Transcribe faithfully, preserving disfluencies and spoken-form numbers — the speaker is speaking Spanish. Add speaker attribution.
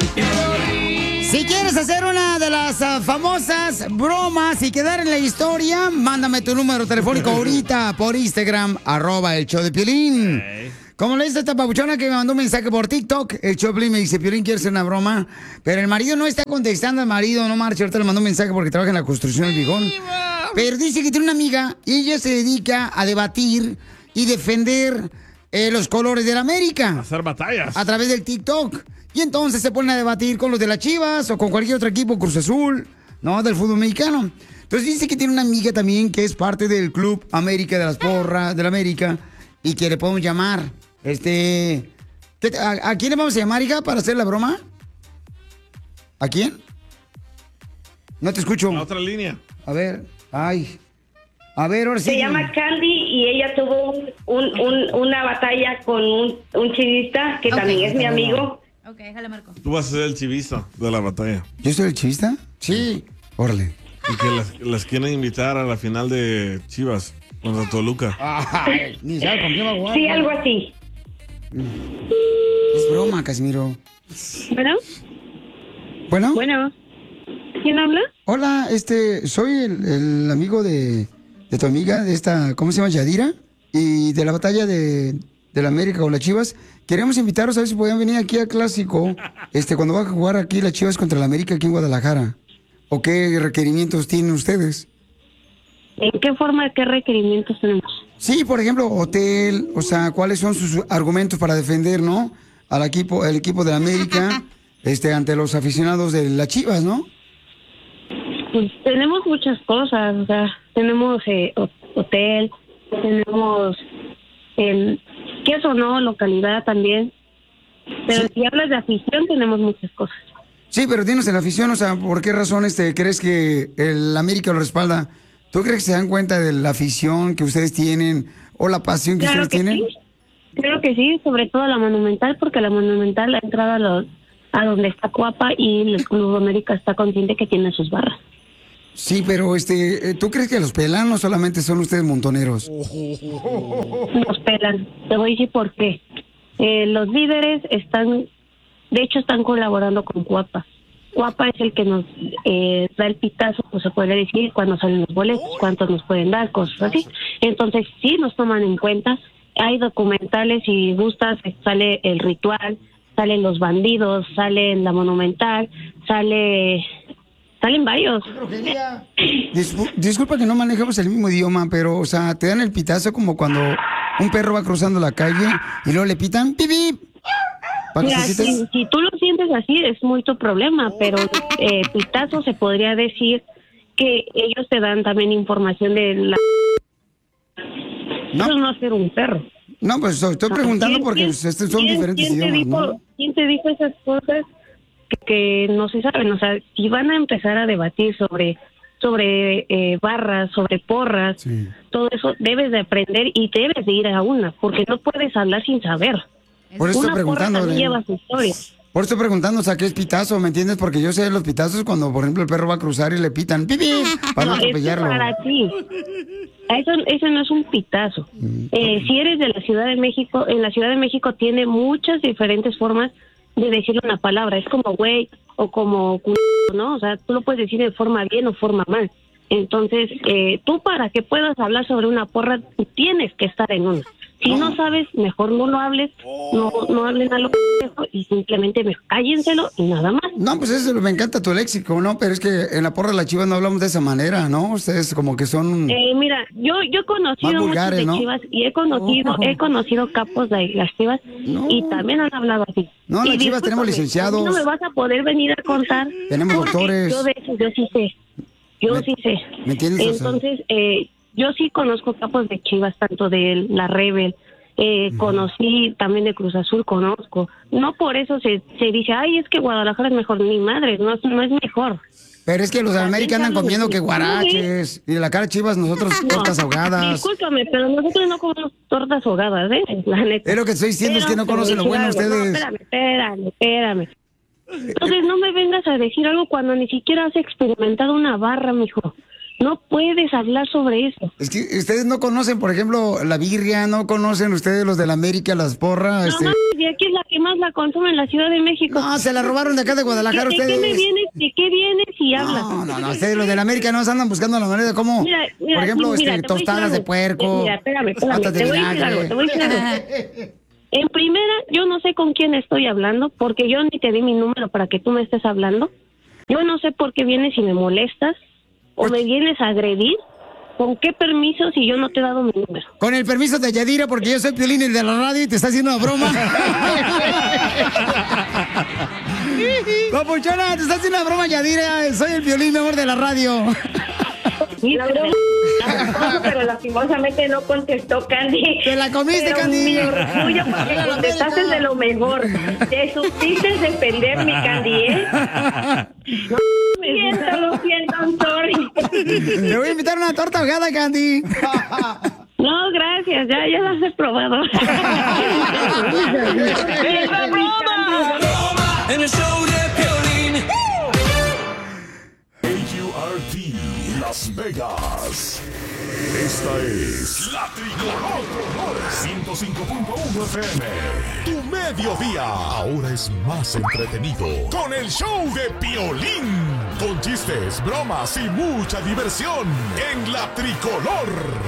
Speaker 1: Si quieres hacer una de las uh, famosas bromas y quedar en la historia, mándame tu número telefónico ahorita por Instagram, arroba el show de Piolín. Okay. Como le dice esta papuchona que me mandó un mensaje por TikTok, el show de Piolín me dice, Piolín, quiere hacer una broma, pero el marido no está contestando al marido, no marcha, ahorita le mandó un mensaje porque trabaja en la construcción del Bigón. Pero dice que tiene una amiga y ella se dedica a debatir y defender eh, los colores de la América.
Speaker 2: Hacer batallas.
Speaker 1: A través del TikTok. Y entonces se ponen a debatir con los de las Chivas o con cualquier otro equipo, Cruz Azul, ¿no? Del fútbol mexicano. Entonces dice que tiene una amiga también que es parte del Club América de las Porras, de la América, y que le podemos llamar. Este... ¿qué, a, ¿A quién le vamos a llamar, hija, para hacer la broma? ¿A quién? No te escucho.
Speaker 2: La otra línea.
Speaker 1: A ver, ay... A ver, ahora sí.
Speaker 3: Se llama Candy y ella tuvo un, un, un, una batalla con un, un chivista que okay, también es mi amigo.
Speaker 4: Ok, déjale marco.
Speaker 2: Tú vas a ser el chivista de la batalla.
Speaker 1: ¿Yo soy el chivista? Sí. Órale.
Speaker 2: Y que las, las quieren invitar a la final de Chivas contra Toluca.
Speaker 1: Ay, ni sabe con qué va a jugar.
Speaker 3: Sí, algo así.
Speaker 1: Es broma, Casimiro.
Speaker 3: ¿Bueno?
Speaker 1: ¿Bueno?
Speaker 3: Bueno. ¿Quién habla?
Speaker 1: Hola, este, soy el, el amigo de, de tu amiga, de esta, ¿cómo se llama? Yadira. Y de la batalla de, de la América con las Chivas. Queremos invitarlos a ver si podían venir aquí al Clásico, este, cuando va a jugar aquí las Chivas contra la América aquí en Guadalajara. ¿O qué requerimientos tienen ustedes?
Speaker 3: ¿En qué forma, qué requerimientos tenemos?
Speaker 1: Sí, por ejemplo, hotel, o sea, ¿cuáles son sus argumentos para defender, no? Al equipo, el equipo de la América, este, ante los aficionados de las Chivas, ¿no?
Speaker 3: Pues tenemos muchas cosas, o sea, tenemos eh, hotel, tenemos, eh, ¿qué eso no? Localidad también. Pero sí. Si hablas de afición, tenemos muchas cosas.
Speaker 1: Sí, pero dinos en la afición, o sea, ¿por qué razón este, crees que el América lo respalda? ¿Tú crees que se dan cuenta de la afición que ustedes tienen o la pasión que
Speaker 3: claro
Speaker 1: ustedes
Speaker 3: que
Speaker 1: tienen?
Speaker 3: Sí. Creo que sí, sobre todo la Monumental, porque la Monumental ha entrado a, los, a donde está Cuapa y el Club América está consciente que tiene sus barras.
Speaker 1: Sí, pero este, ¿tú crees que los pelan o solamente son ustedes montoneros?
Speaker 3: Nos pelan. Te voy a decir por qué. Eh, los líderes están, de hecho, están colaborando con Cuapa. Cuapa es el que nos eh, da el pitazo, pues se puede decir, cuando salen los boletos, cuántos nos pueden dar, cosas así. Entonces, sí nos toman en cuenta. Hay documentales, si gustas, sale El Ritual, salen Los Bandidos, sale La Monumental, sale... Salen varios.
Speaker 1: Discul- disculpa que no manejamos el mismo idioma, pero, o sea, te dan el pitazo como cuando un perro va cruzando la calle y luego le pitan pipí.
Speaker 3: Mira, si, si tú lo sientes así, es muy tu problema, pero eh, pitazo se podría decir que ellos te dan también información de la...
Speaker 1: No.
Speaker 3: Eso no es ser un perro.
Speaker 1: No, pues estoy preguntando
Speaker 3: ¿Quién,
Speaker 1: porque
Speaker 3: quién,
Speaker 1: estos son
Speaker 3: ¿quién,
Speaker 1: diferentes
Speaker 3: ¿quién
Speaker 1: idiomas,
Speaker 3: te dijo,
Speaker 1: ¿no?
Speaker 3: ¿Quién te dijo esas cosas que, que no se saben? O sea, si van a empezar a debatir sobre sobre eh, barras, sobre porras, sí. Todo eso debes de aprender y debes de ir a una, porque no puedes hablar sin saber.
Speaker 1: Por eso
Speaker 3: una
Speaker 1: estoy preguntando.
Speaker 3: Porra también lleva su historia.
Speaker 1: Por eso estoy preguntando, o sea, ¿qué es pitazo? ¿Me entiendes? Porque yo sé los pitazos cuando, por ejemplo, el perro va a cruzar y le pitan ¡pipi! Para no, no atropellarlo.
Speaker 3: Es para ti. Eso, eso no es un pitazo. Mm. Eh, si eres de la Ciudad de México, en la Ciudad de México tiene muchas diferentes formas de decir una palabra. Es como güey o como culo, ¿no? O sea, tú lo puedes decir de forma bien o forma mal. Entonces, eh, tú para que puedas hablar sobre una porra, tú tienes que estar en una. Si no, no sabes, mejor no lo hables, no no hablen a lo que y simplemente me cállenselo y nada más.
Speaker 1: No, pues eso me encanta tu léxico, ¿no? Pero es que en la porra de la Chivas no hablamos de esa manera, ¿no? Ustedes como que son...
Speaker 3: Eh, mira, yo yo he conocido
Speaker 1: vulgares,
Speaker 3: muchos de
Speaker 1: ¿no?
Speaker 3: Chivas y he conocido, oh. he conocido capos de las Chivas no. Y también han hablado así.
Speaker 1: No, las Chivas tenemos licenciados.
Speaker 3: No me vas a poder venir a contar.
Speaker 1: Tenemos doctores.
Speaker 3: Yo de eso, yo sí sé. Yo
Speaker 1: me,
Speaker 3: sí sé.
Speaker 1: ¿Me entiendes?
Speaker 3: Entonces, eh, yo sí conozco capos de Chivas, tanto de la Rebel, eh, uh-huh. Conocí también de Cruz Azul, conozco. No por eso se, se dice, ay, es que Guadalajara es mejor. Ni madre, no, no es mejor.
Speaker 1: Pero es que los de América andan comiendo que guaraches. Y de la cara Chivas, nosotros no, tortas ahogadas.
Speaker 3: Discúlpame, pero nosotros no comemos tortas ahogadas, ¿eh? La neta.
Speaker 1: Es lo que estoy diciendo, pero es que no conocen lo bueno ustedes.
Speaker 3: No, espérame, espérame, espérame. Entonces no me vengas a decir algo cuando ni siquiera has experimentado una barra, mijo. No puedes hablar sobre eso.
Speaker 1: Es que ustedes no conocen, por ejemplo, la birria, no conocen ustedes los de la América, las porras.
Speaker 3: No,
Speaker 1: este...
Speaker 3: no, de aquí es la que más la consume en la Ciudad de México.
Speaker 1: No, se la robaron de acá de Guadalajara
Speaker 3: ¿De,
Speaker 1: ustedes.
Speaker 3: ¿De qué me vienes? ¿De qué vienes y hablas?
Speaker 1: No, no, no, ustedes los de la América no andan buscando la manera de cómo,
Speaker 3: Mira, mira,
Speaker 1: por ejemplo,
Speaker 3: mira,
Speaker 1: este,
Speaker 3: te voy a decir
Speaker 1: tostadas de
Speaker 3: algo.
Speaker 1: puerco.
Speaker 3: Mira, espérame, espérame,
Speaker 1: patas de
Speaker 3: te voy a decir
Speaker 1: vinagre.
Speaker 3: algo, te voy a decir algo. En primera, yo no sé con quién estoy hablando, porque yo ni te di mi número para que tú me estés hablando. Yo no sé por qué vienes y me molestas, o me vienes a agredir. ¿Con qué permiso si yo no te he dado mi número?
Speaker 1: Con el permiso de Yadira, porque yo soy Piolín, el de la radio, y te está haciendo una broma. Papuchona, te está haciendo una broma, Yadira. Soy el Piolín, mi amor, de la radio.
Speaker 3: La broma, pero lastimosamente no contestó Candy.
Speaker 1: Te la comiste,
Speaker 3: pero
Speaker 1: Candy.
Speaker 3: Mi orgullo porque contestaste de lo mejor. Te supiste defender, mi Candy, ¿eh? No, lo siento, lo siento, I'm sorry.
Speaker 1: Te voy a invitar una torta ahogada, Candy.
Speaker 3: No, gracias, ya, ya las he probado.
Speaker 4: ¡Es la broma! En el show de Piolín.
Speaker 5: A U R T Las Vegas. Esta es La Tricolor ciento cinco punto uno F M. Tu mediodía ahora es más entretenido con el show de Piolín. Con chistes, bromas y mucha diversión en La Tricolor.